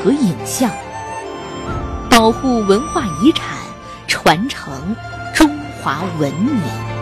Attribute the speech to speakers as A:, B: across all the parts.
A: 和影像，保护文化遗产，传承中华文明。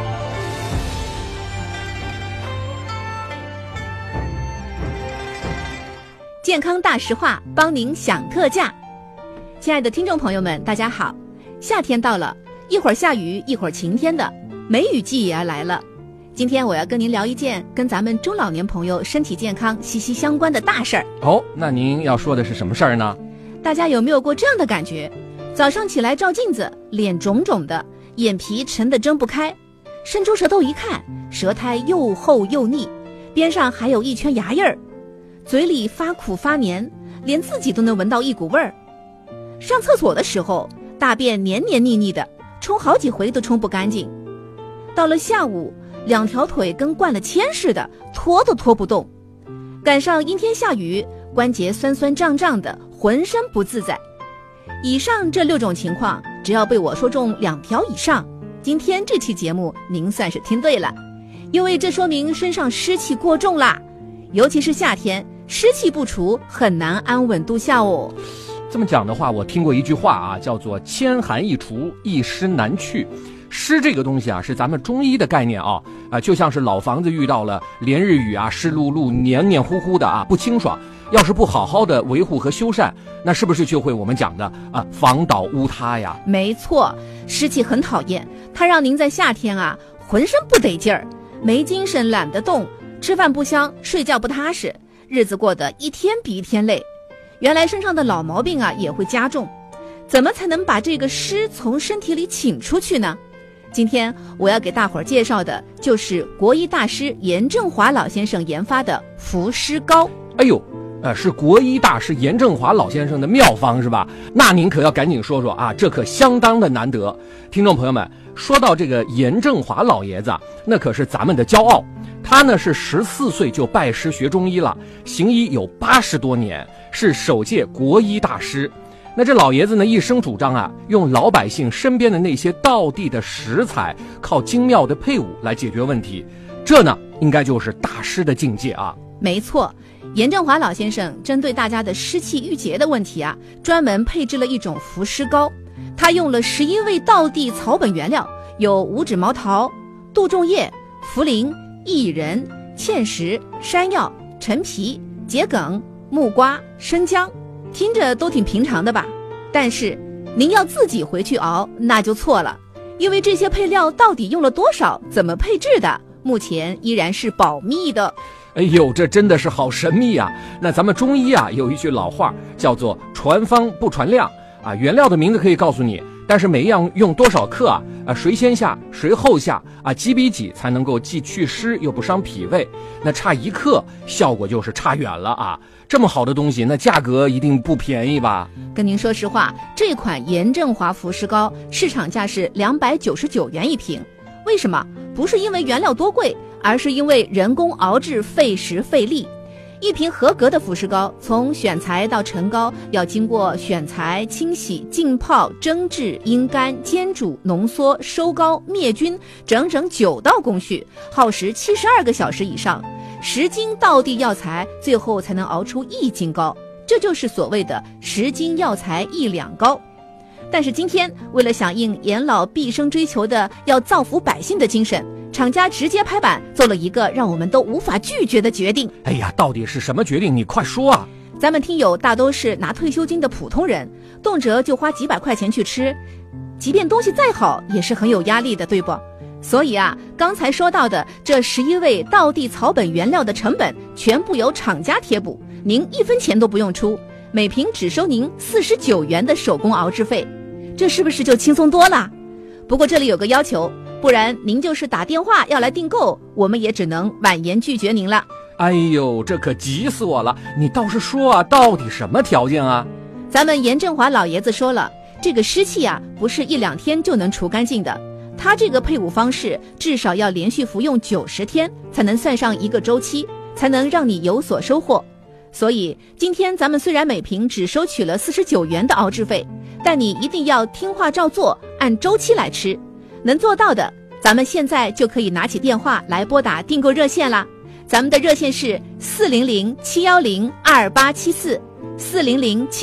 B: 健康大实话，帮您享特价。亲爱的听众朋友们，大家好，夏天到了，一会儿下雨一会儿晴天的，梅雨季也要来了。今天我要跟您聊一件跟咱们中老年朋友身体健康息息相关的大事儿。
C: 那您要说的是什么事儿呢？
B: 大家有没有过这样的感觉？早上起来照镜子，脸肿肿的，眼皮沉得睁不开，伸出舌头一看，舌苔又厚又腻，边上还有一圈牙印儿，嘴里发苦发黏，连自己都能闻到一股味儿。上厕所的时候，大便黏黏腻腻的，冲好几回都冲不干净。到了下午，两条腿跟灌了铅似的，拖都拖不动。赶上阴天下雨，关节酸酸胀胀的，浑身不自在。以上这6种情况，只要被我说中2条以上，今天这期节目您算是听对了，因为这说明身上湿气过重啦。尤其是夏天，湿气不除，很难安稳度夏哦。
C: 这么讲的话，我听过一句话啊，叫做千寒易除，一湿难去。湿这个东西啊，是咱们中医的概念啊，就像是老房子遇到了连日雨啊，湿漉漉、黏黏糊糊的啊，不清爽。要是不好好的维护和修缮，那是不是就会我们讲的房倒屋塌呀？
B: 没错，湿气很讨厌，它让您在夏天啊，浑身不得劲儿，没精神，懒得动，吃饭不香，睡觉不踏实，日子过得一天比一天累。原来身上的老毛病啊也会加重，怎么才能把这个湿从身体里请出去呢？今天我要给大伙儿介绍的就是国医大师严正华老先生研发的伏湿膏。
C: 是国医大师严正华老先生的妙方是吧？那您可要赶紧说说啊，这可相当的难得。听众朋友们，说到这个严正华老爷子，那可是咱们的骄傲。他呢是14岁就拜师学中医了，行医有80多年，是首届国医大师。那这老爷子呢一生主张啊，用老百姓身边的那些道地的食材，靠精妙的配伍来解决问题，这呢应该就是大师的境界啊。
B: 没错，严正华老先生针对大家的湿气郁结的问题啊，专门配制了一种伏湿膏。他用了11味道地草本原料，有五指毛桃、杜仲叶、茯苓、薏仁、芡实、山药、陈皮、桔梗、木瓜、生姜，听着都挺平常的吧？但是您要自己回去熬，那就错了，因为这些配料到底用了多少，怎么配制的，目前依然是保密的。
C: 这真的是好神秘啊。那咱们中医啊有一句老话叫做传方不传量啊，原料的名字可以告诉你，但是每一样用多少克谁先下谁后下几比几才能够既祛湿又不伤脾胃，那差1克效果就是差远了啊。这么好的东西，那价格一定不便宜吧？
B: 跟您说实话，这款严正华伏湿膏市场价是299元一瓶。为什么？不是因为原料多贵，而是因为人工熬制费时费力。一瓶合格的伏湿膏，从选材到成膏要经过选材、清洗、浸泡、蒸制、阴干、煎煮、浓缩、收膏、灭菌，整整9道工序，耗时72个小时以上。10斤道地药材，最后才能熬出1斤膏，这就是所谓的10斤药材1两膏。但是今天，为了响应严老毕生追求的要造福百姓的精神，厂家直接拍板做了一个让我们都无法拒绝的决定。
C: 到底是什么决定？你快说啊！
B: 咱们听友大都是拿退休金的普通人，动辄就花几百块钱去吃，即便东西再好，也是很有压力的，对不？所以刚才说到的这11味道地草本原料的成本全部由厂家贴补，您1分钱都不用出，每瓶只收您49元的手工熬制费，这是不是就轻松多了？不过这里有个要求，不然您就是打电话要来订购，我们也只能婉言拒绝您了。
C: 这可急死我了！你倒是说到底什么条件啊？
B: 咱们严正华老爷子说了，这个湿气不是1、2天就能除干净的，他这个配伍方式至少要连续服用90天，才能算上一个周期，才能让你有所收获。所以今天咱们虽然每瓶只收取了49元的熬制费，但你一定要听话照做，按周期来吃。能做到的，咱们现在就可以拿起电话来拨打订购热线啦。咱们的热线是400-710-2874，400-710